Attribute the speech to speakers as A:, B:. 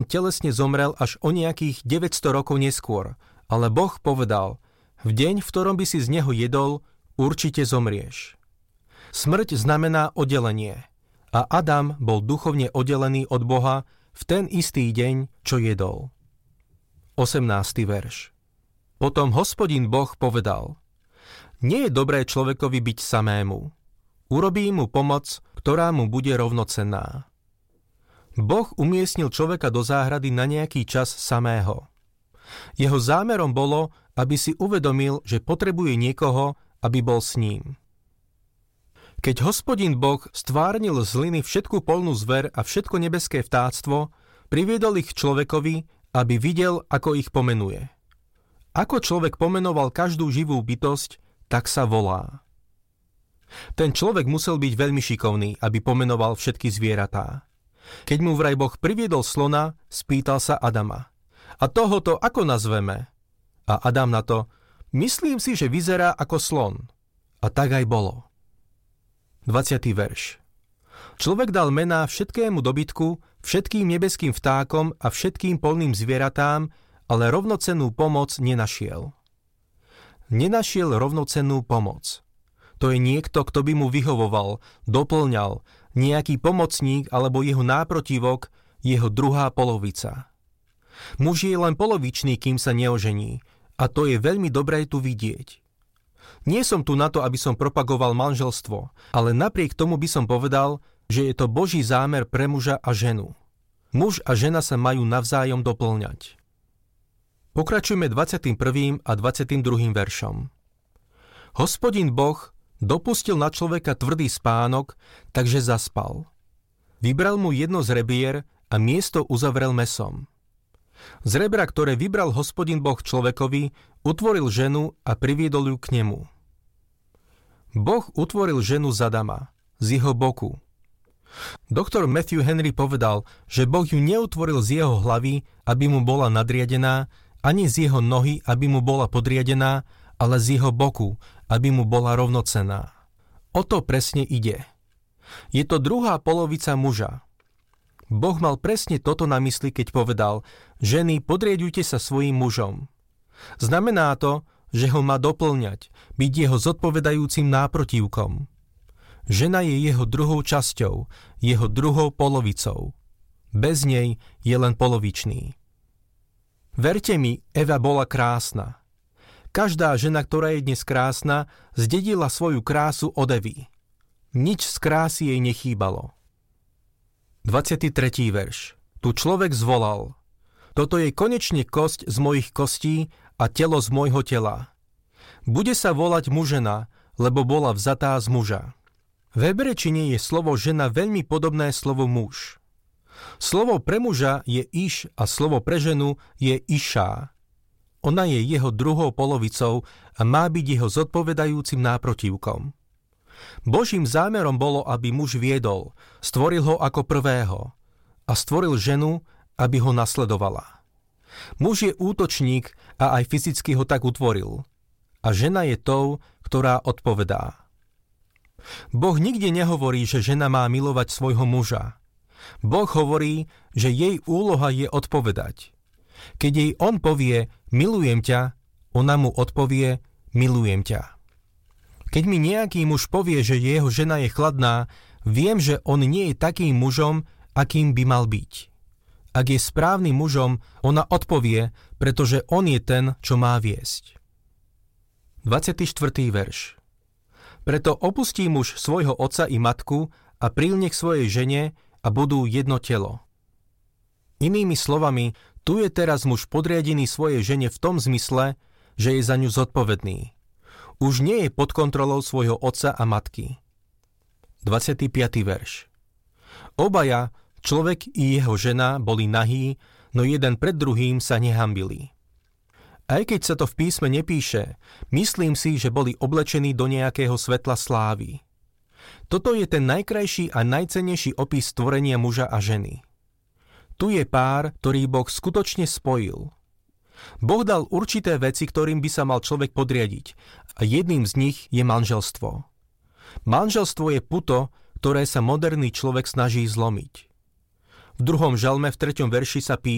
A: telesne zomrel až o nejakých 900 rokov neskôr, ale Boh povedal, v deň, v ktorom by si z neho jedol, určite zomrieš. Smrť znamená oddelenie a Adam bol duchovne oddelený od Boha v ten istý deň, čo jedol. 18. verš. Potom Hospodin Boh povedal, nie je dobré človekovi byť samému. Urobím mu pomoc, ktorá mu bude rovnocenná. Boh umiestnil človeka do záhrady na nejaký čas samého. Jeho zámerom bolo, aby si uvedomil, že potrebuje niekoho, aby bol s ním. Keď Hospodin Boh stvárnil z hliny všetku poľnú zver a všetko nebeské vtáctvo, priviedol ich človekovi, aby videl, ako ich pomenuje. Ako človek pomenoval každú živú bytosť, tak sa volá. Ten človek musel byť veľmi šikovný, aby pomenoval všetky zvieratá. Keď mu vraj Boh priviedol slona, spýtal sa Adama. A tohoto ako nazveme? A Adam na to, myslím si, že vyzerá ako slon. A tak aj bolo. 20. verš. Človek dal mená všetkému dobytku, všetkým nebeským vtákom a všetkým poľným zvieratám, ale rovnocennú pomoc nenašiel. Nenašiel rovnocennú pomoc. To je niekto, kto by mu vyhovoval, doplňal, nejaký pomocník alebo jeho náprotivok, jeho druhá polovica. Muž je len polovičný, kým sa neožení, a to je veľmi dobré tu vidieť. Nie som tu na to, aby som propagoval manželstvo, ale napriek tomu by som povedal, že je to Boží zámer pre muža a ženu. Muž a žena sa majú navzájom doplňať. Pokračujeme 21. a 22. veršom. Hospodin Boh dopustil na človeka tvrdý spánok, takže zaspal. Vybral mu jedno z rebier a miesto uzavrel mäsom. Z rebra, ktoré vybral Hospodin Boh človekovi, utvoril ženu a priviedol ju k nemu. Boh utvoril ženu z Adama, z jeho boku. Doktor Matthew Henry povedal, že Boh ju neutvoril z jeho hlavy, aby mu bola nadriadená, ani z jeho nohy, aby mu bola podriadená, ale z jeho boku, aby mu bola rovnocenná. O to presne ide. Je to druhá polovica muža. Boh mal presne toto na mysli, keď povedal, ženy, podriaďujte sa svojim mužom. Znamená to, že ho má doplňať, byť jeho zodpovedajúcim náprotivkom. Žena je jeho druhou časťou, jeho druhou polovicou. Bez nej je len polovičný. Verte mi, Eva bola krásna. Každá žena, ktorá je dnes krásna, zdedila svoju krásu od Evy. Nič z krásy jej nechýbalo. 23. verš. Tu človek zvolal. Toto je konečne kosť z mojich kostí a telo z môjho tela. Bude sa volať mužena, lebo bola vzatá z muža. V hebrečine je slovo žena veľmi podobné slovu muž. Slovo pre muža je iš a slovo pre ženu je išá. Ona je jeho druhou polovicou a má byť jeho zodpovedajúcim náprotivkom. Božím zámerom bolo, aby muž viedol, stvoril ho ako prvého a stvoril ženu, aby ho nasledovala. Muž je útočník a aj fyzicky ho tak utvoril. A žena je tou, ktorá odpovedá. Boh nikde nehovorí, že žena má milovať svojho muža. Boh hovorí, že jej úloha je odpovedať. Keď jej on povie, milujem ťa, ona mu odpovie, milujem ťa. Keď mi nejaký muž povie, že jeho žena je chladná, viem, že on nie je takým mužom, akým by mal byť. Ak je správnym mužom, ona odpovie, pretože on je ten, čo má viesť. 24. verš. Preto opustí muž svojho otca i matku a prilne k svojej žene a budú jedno telo. Inými slovami, tu je teraz muž podriadený svojej žene v tom zmysle, že je za ňu zodpovedný. Už nie je pod kontrolou svojho otca a matky. 25. verš. Obaja, človek i jeho žena, boli nahí, no jeden pred druhým sa nehambili. Aj keď sa to v písme nepíše, myslím si, že boli oblečení do nejakého svetla slávy. Toto je ten najkrajší a najcennejší opis stvorenia muža a ženy. Tu je pár, ktorý Boh skutočne spojil. Boh dal určité veci, ktorým by sa mal človek podriadiť, a jedným z nich je manželstvo. Manželstvo je puto, ktoré sa moderný človek snaží zlomiť. V 2. žalme v 3. verši sa píše: